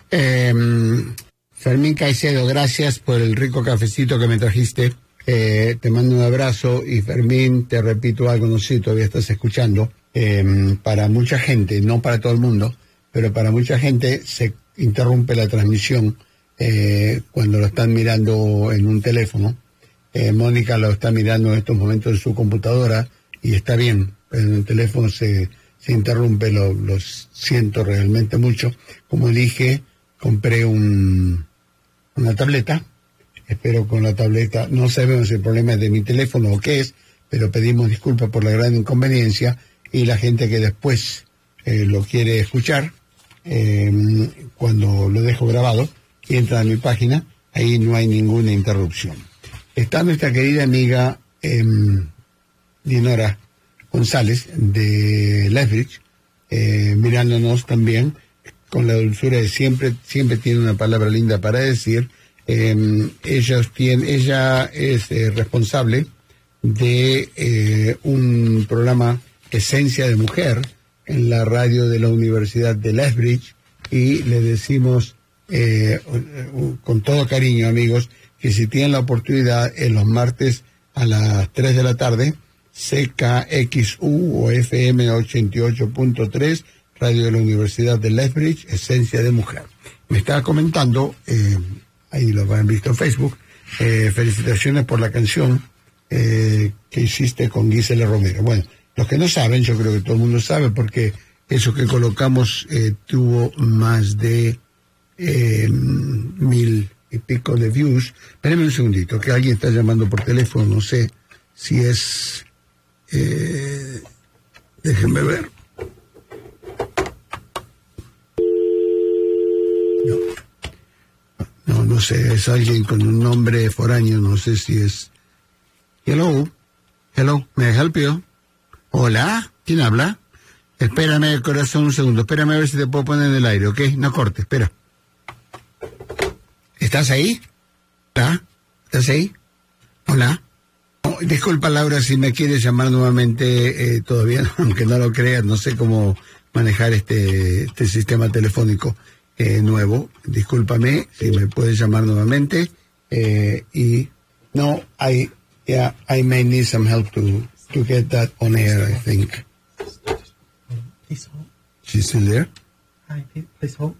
Fermín Caicedo, gracias por el rico cafecito que me trajiste. Te mando un abrazo y Fermín, te repito algo, no sé si todavía estás escuchando. Para mucha gente, no para todo el mundo, pero para mucha gente se interrumpe la transmisión cuando lo están mirando en un teléfono. Mónica lo está mirando en estos momentos en su computadora y está bien, pero en el teléfono se interrumpe, lo siento realmente mucho. Como dije, compré una tableta, espero con la tableta, no sabemos si el problema es de mi teléfono o qué es, pero pedimos disculpas por la gran inconveniencia y la gente que después lo quiere escuchar, cuando lo dejo grabado y entra a mi página, ahí no hay ninguna interrupción. Está nuestra querida amiga Dinora González de Lethbridge, mirándonos también con la dulzura de siempre tiene una palabra linda para decir. Ella es responsable de un programa Esencia de Mujer en la radio de la Universidad de Lethbridge y le decimos con todo cariño, amigos, que si tienen la oportunidad en los martes a las 3 de la tarde, CKXU o FM 88.3, radio de la Universidad de Lethbridge, Esencia de Mujer. Me estaba comentando, ahí lo han visto en Facebook, felicitaciones por la canción que hiciste con Gisela Romero. Bueno, los que no saben, yo creo que todo el mundo sabe, porque eso que colocamos tuvo más de 1,000 y pico de views. Espérenme un segundito, que alguien está llamando por teléfono, no sé si es... déjenme ver. No sé, es alguien con un nombre foráneo, no sé si es... Hello, may I help you? Hola, ¿quién habla? Espérame, corazón, un segundo, espérame a ver si te puedo poner en el aire, ¿ok? No corte, espera. ¿Estás ahí? ¿Hola? ¿Estás ahí? Hola. Oh, disculpa, Laura, si me quieres llamar nuevamente, todavía, aunque no lo creas, no sé cómo manejar este sistema telefónico nuevo. Discúlpame si me puedes llamar nuevamente. Y no, I may need some help to get that on air, I think. Please hold. She's still there? Hi, please hold.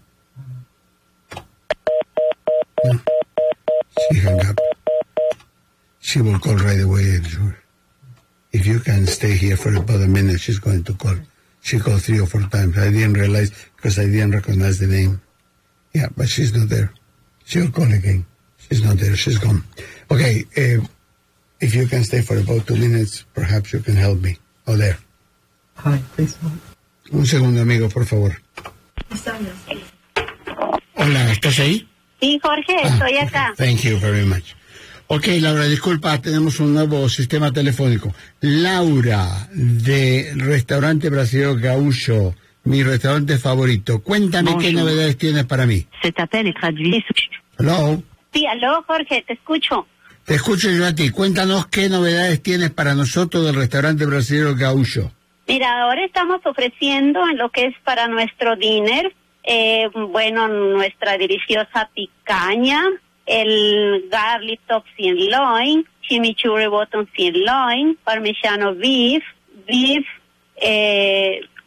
No. She hung up. She will call right away, I'm sure. If you can stay here for about a minute, she's going to call. She called 3 or 4 times. I didn't realize because I didn't recognize the name. Yeah, but she's not there. She'll call again. She's not there. She's gone. Okay, if you can stay for about 2 minutes, perhaps you can help me. Oh, there. Hi, please hold. Un segundo, amigo, por favor. Hola, ¿estás ahí? Sí, Jorge, estoy acá. Thank you very much. Ok, Laura, disculpa, tenemos un nuevo sistema telefónico. Laura, del restaurante brasileño Gaúcho, mi restaurante favorito. Cuéntame qué novedades tienes para mí. Cet appel est traduit. Hello. Sí, aló, Jorge, te escucho. Te escucho yo a ti. Cuéntanos qué novedades tienes para nosotros del restaurante brasileño Gaúcho. Mira, ahora estamos ofreciendo en lo que es para nuestro dinner, nuestra deliciosa picaña, el garlic top sirloin, chimichurri bottom sirloin, parmigiano beef,